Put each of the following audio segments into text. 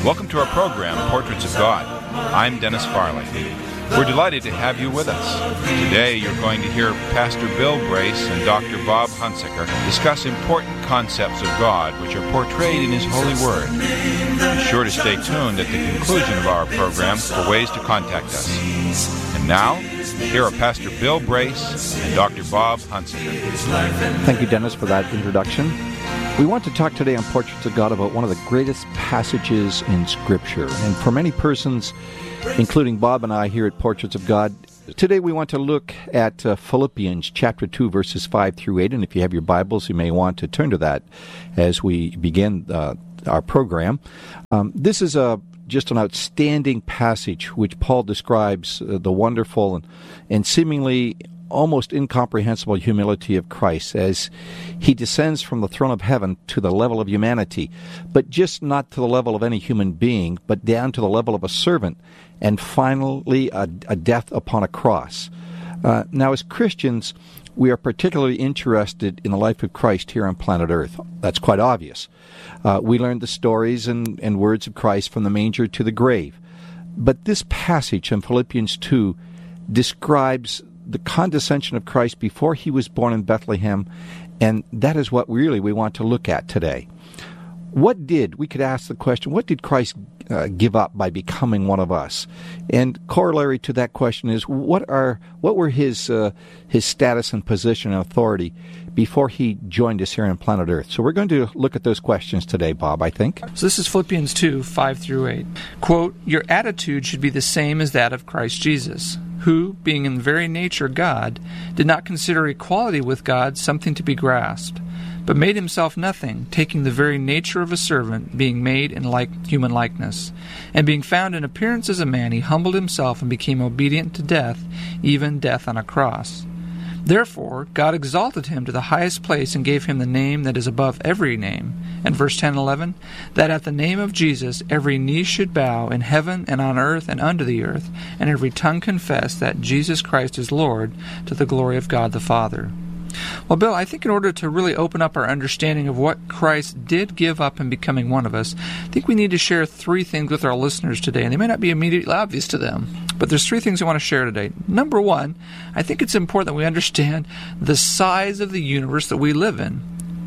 Welcome to our program, Portraits of God. I'm Dennis Farley. We're delighted to have you with us. Today you're going to hear Pastor Bill Brace and Dr. Bob Hunsaker discuss important concepts of God which are portrayed in His holy Word. Be sure to stay tuned at the conclusion of our program for ways to contact us. And now, here are Pastor Bill Brace and Dr. Bob Hunsaker. Thank you, Dennis, for that introduction. We want to talk today on Portraits of God about one of the greatest passages in Scripture. And for many persons, including Bob and I here at Portraits of God, today we want to look at Philippians chapter 2, verses 5 through 8. And if you have your Bibles, you may want to turn to that as we begin our program. This is just an outstanding passage which Paul describes the wonderful and seemingly almost incomprehensible humility of Christ as He descends from the throne of heaven to the level of humanity, but just not to the level of any human being, but down to the level of a servant, and finally a death upon a cross. Now, as Christians, we are particularly interested in the life of Christ here on planet Earth. That's quite obvious. We learned the stories and words of Christ from the manger to the grave. But this passage in Philippians 2 describes the condescension of Christ before He was born in Bethlehem, and that is what really we want to look at today. We could ask the question, what did Christ give up by becoming one of us? And corollary to that question is, what were his status and position and authority before He joined us here on planet Earth? So we're going to look at those questions today, Bob, I think. So this is Philippians 2, 5 through 8. Quote, "Your attitude should be the same as that of Christ Jesus, who, being in very nature God, did not consider equality with God something to be grasped, but made Himself nothing, taking the very nature of a servant, being made in human likeness. And being found in appearance as a man, He humbled Himself and became obedient to death, even death on a cross. Therefore, God exalted Him to the highest place and gave Him the name that is above every name." And verse 10 and 11, "That at the name of Jesus every knee should bow in heaven and on earth and under the earth, and every tongue confess that Jesus Christ is Lord, to the glory of God the Father." Well, Bill, I think in order to really open up our understanding of what Christ did give up in becoming one of us, I think we need to share three things with our listeners today, and they may not be immediately obvious to them, but there's three things I want to share today. Number one, I think it's important that we understand the size of the universe that we live in.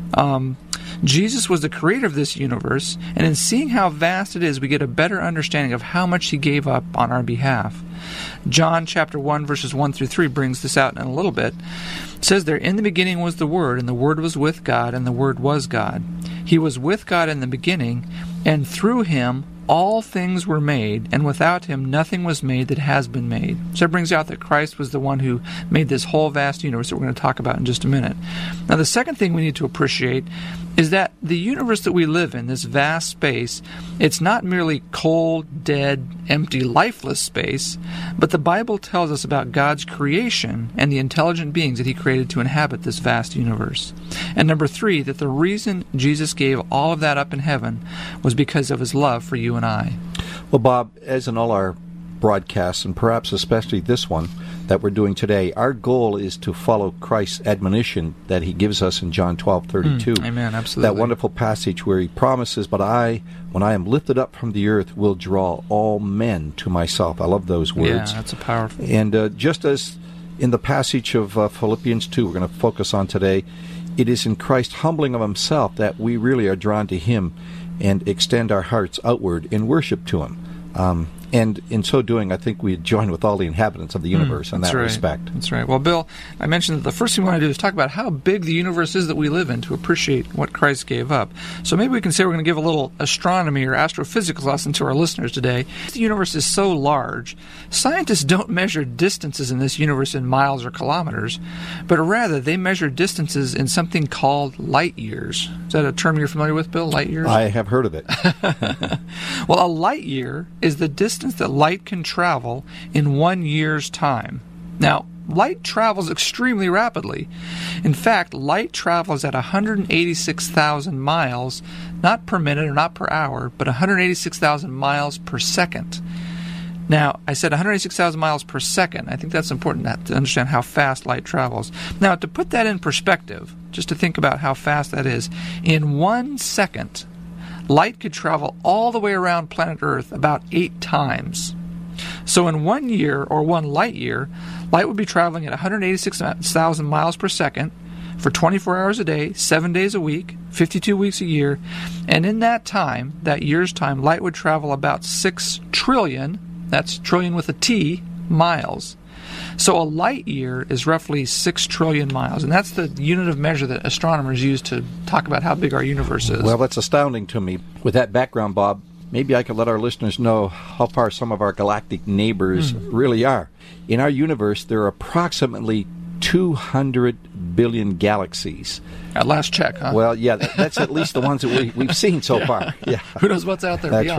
Jesus was the creator of this universe, and in seeing how vast it is, we get a better understanding of how much He gave up on our behalf. John chapter 1, verses 1 through 3 brings this out in a little bit. It says there, "In the beginning was the Word, and the Word was with God, and the Word was God. He was with God in the beginning, and through Him all things were made, and without Him nothing was made that has been made." So it brings out that Christ was the one who made this whole vast universe that we're going to talk about in just a minute. Now, the second thing we need to appreciate is that the universe that we live in, this vast space, it's not merely cold, dead, empty, lifeless space, but the Bible tells us about God's creation and the intelligent beings that He created to inhabit this vast universe. And number three, that the reason Jesus gave all of that up in heaven was because of His love for you and I. Well, Bob, as in all our broadcasts, and perhaps especially this one that we're doing today, our goal is to follow Christ's admonition that He gives us in John 12:32. Amen, absolutely. That wonderful passage where He promises, "But I, when I am lifted up from the earth, will draw all men to myself." I love those words. Yeah, that's a powerful. And just as in the passage of Philippians 2 we're going to focus on today, it is in Christ's humbling of Himself that we really are drawn to Him and extend our hearts outward in worship to Him. And in so doing, I think we join with all the inhabitants of the universe in that respect. That's right. Well, Bill, I mentioned that the first thing we want to do is talk about how big the universe is that we live in to appreciate what Christ gave up. So maybe we can say we're going to give a little astronomy or astrophysics lesson to our listeners today. The universe is so large, scientists don't measure distances in this universe in miles or kilometers, but rather they measure distances in something called light years. Is that a term you're familiar with, Bill, light years? I have heard of it. Well, a light year is the distance that light can travel in 1 year's time. Now, light travels extremely rapidly. In fact, light travels at 186,000 miles, not per minute or not per hour, but 186,000 miles per second. Now, I said 186,000 miles per second. I think that's important to understand how fast light travels. Now, to put that in perspective, just to think about how fast that is, in 1 second, light could travel all the way around planet Earth about 8 times. So in 1 year, or 1 light year, light would be traveling at 186,000 miles per second for 24 hours a day, 7 days a week, 52 weeks a year, and in that time, that year's time, light would travel about 6 trillion, that's trillion with a T, miles. So a light year is roughly 6 trillion miles, and that's the unit of measure that astronomers use to talk about how big our universe is. Well, that's astounding to me. With that background, Bob, maybe I could let our listeners know how far some of our galactic neighbors really are. In our universe, there are approximately 200 billion galaxies. At last check, huh? Well, yeah, that's at least the ones that we've seen so far. Yeah. Who knows what's out there That's beyond?